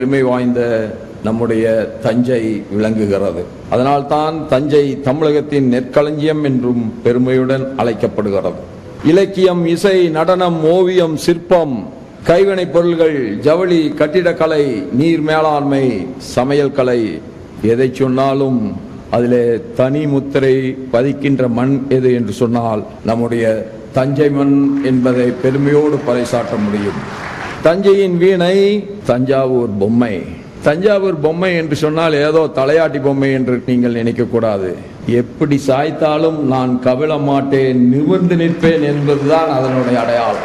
பெருமை வாய்ந்த நம்முடைய தஞ்சை விளங்குகிறது. அதனால்தான் தஞ்சை தமிழகத்தின் நெற்களஞ்சியம் என்றும் பெருமையுடன் அழைக்கப்படுகிறது. இலக்கியம், இசை, நடனம், ஓவியம், சிற்பம், கைவினைப் பொருள்கள், ஜவுளி, கட்டிடக்கலை, நீர் மேலாண்மை, சமையல் கலை, எதை சொன்னாலும் அதிலே தனி முத்திரை பதிக்கின்ற மண் எது என்று சொன்னால் நம்முடைய தஞ்சை மண் என்பதை பெருமையோடு பறைசாற்ற முடியும். தஞ்சையின் வீணை தஞ்சாவூர் பொம்மை. தஞ்சாவூர் பொம்மை என்று சொன்னால் ஏதோ தலையாட்டி பொம்மை என்று நீங்கள் நினைக்க கூடாது. எப்படி சாய்த்தாலும் நான் கவிழ மாட்டேன், நிமிர்ந்து நிற்பேன் என்பதுதான் அதனுடைய அடையாளம்.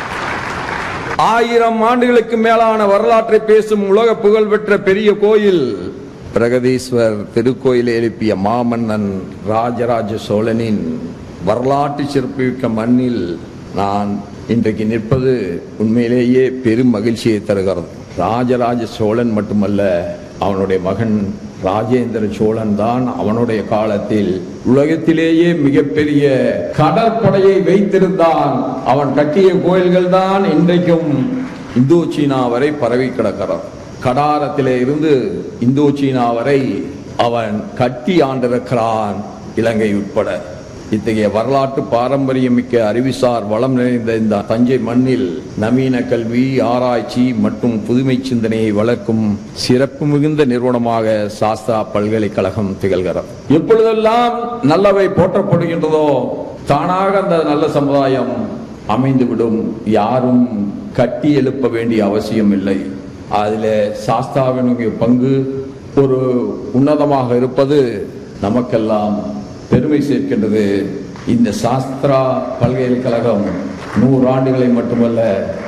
1000 ஆண்டுகளுக்கு மேலான வரலாற்றை பேசும் உலக புகழ்பெற்ற பெரிய கோயில் பிரகதீஸ்வர் திருக்கோயிலை எழுப்பிய மாமன்னன் ராஜராஜ சோழனின் வரலாற்று சிறப்புமிக்க மண்ணில் நான் இன்றைக்கு நிற்பது உண்மையிலேயே பெரும் மகிழ்ச்சியை தருகிறது. ராஜராஜ சோழன் மட்டுமல்ல, அவனுடைய மகன் ராஜேந்திர சோழன் தான் அவனுடைய காலத்தில் உலகத்திலேயே மிகப்பெரிய கடற்படையை வைத்திருந்தான். அவன் கட்டிய கோயில்கள் தான் இன்றைக்கும் இந்தோ சீனா வரை பரவி கிடக்கிறது. கடாரத்திலே இருந்து இந்தோ சீனா வரை அவன் கட்டி ஆண்டிருக்கிறான், இலங்கை உட்பட. இத்தகைய வரலாற்று பாரம்பரியமிக்க அறிவுசார் வளம் நிறைந்த இந்த தஞ்சை மண்ணில் நவீன கல்வி, ஆராய்ச்சி மற்றும் புதுமை சிந்தனையை வளர்க்கும் சிறப்பு மிகுந்த நிறுவனமாக சாஸ்திரா பல்கலைக்கழகம் திகழ்கிறது. எப்பொழுதெல்லாம் நல்லவை போற்றப்படுகின்றதோ தானாக அந்த நல்ல சமுதாயம் அமைந்துவிடும். யாரும் கட்டி எழுப்ப வேண்டிய அவசியம் இல்லை. அதில் சாஸ்திராவினுடைய பங்கு ஒரு உன்னதமாக இருப்பது நமக்கெல்லாம் பெருமை சேர்க்கின்றது. இந்த சாஸ்திரா பல்கலைக்கழகம் 100 ஆண்டுகளை மட்டுமல்ல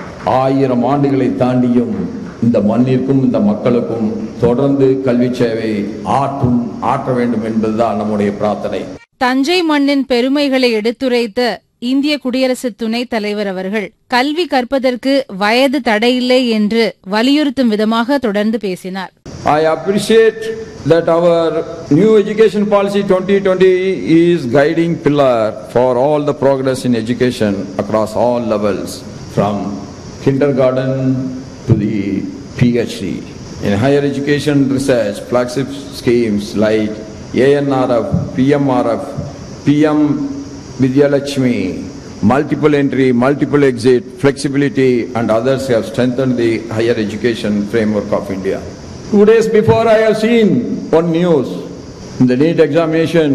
1000 ஆண்டுகளை தாண்டியும் இந்த மண்ணிற்கும் இந்த மக்களுக்கும் தொடர்ந்து கல்வி சேவை ஆற்ற வேண்டும் என்பதுதான் நம்முடைய பிரார்த்தனை. தஞ்சை மண்ணின் பெருமைகளை எடுத்துரைத்த இந்திய குடியரசு துணைத் தலைவர் அவர்கள் கல்வி கற்பதற்கு வயது தடையில்லை என்று வலியுறுத்தும் விதமாக தொடர்ந்து பேசினார். I appreciate that our new education policy 2020 is guiding pillar for all the progress in education across all levels, from kindergarten to the PhD. In higher education research, flagship schemes like ANRF, PMRF, PM Vidyalakshmi, multiple entry, multiple exit, flexibility and others have strengthened the higher education framework of India. 2 days before, I have seen one news. In the NEET examination,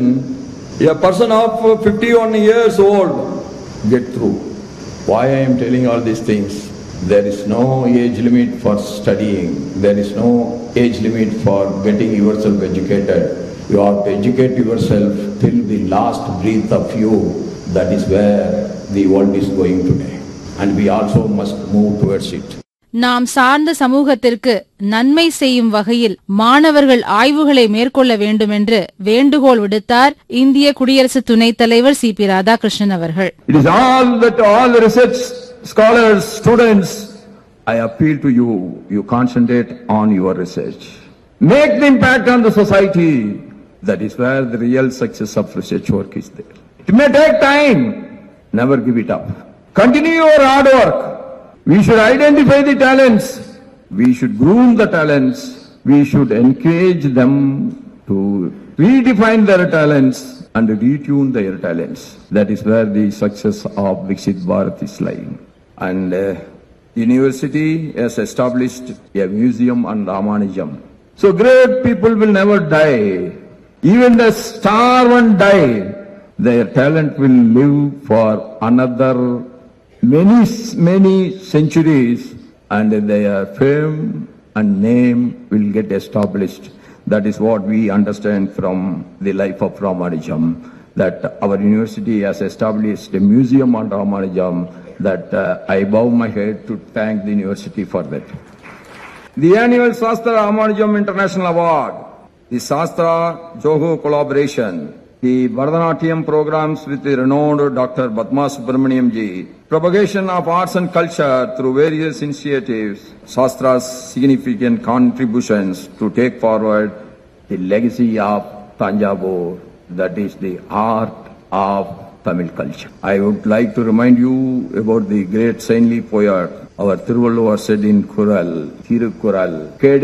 a person of 51 years old get through. Why I am telling all these things? There is no age limit for studying. There is no age limit for getting yourself educated. You have to educate yourself till the last breath of you. That is where the world is going today. And we also must move towards it. நாம் சார்ந்த சமூகத்திற்கு நன்மை செய்யும் வகையில் மாணவர்கள் ஆய்வுகளை மேற்கொள்ள வேண்டும் என்று வேண்டுகோள் விடுத்தார் இந்திய குடியரசு துணைத் தலைவர் CP ராதாகிருஷ்ணன் அவர்கள். It is all that all research scholars, students, I appeal to you, you concentrate on your research. Make the impact on the society. That is where the real success of research work is there. It may take time. Never give it up. Continue your hard work. We should identify the talents. We should groom the talents. We should encourage them to redefine their talents and retune their talents. That is where the success of Viksit Bharat is lying. And university has established a museum on Ramanujam. So great people will never die. Even the star one die. Their talent will live for another many centuries, and their fame and name will get established. That is what we understand from the life of Ramanujam, that our university has established a museum on Ramanujam, that I bow my head to thank the university for that. The annual Shastra Ramanujam International Award, the Shastra Joho collaboration, the Bharatanatyam programs with the renowned Dr. Padma Subramaniam ji, propagation of arts and culture through various initiatives, Shastra's significant contributions to take forward the legacy of Tanjavur, that is the art of Tamil culture. I would like to remind you about the great saintly poet Our Thiruvalluvar said in Kural, Thirukural,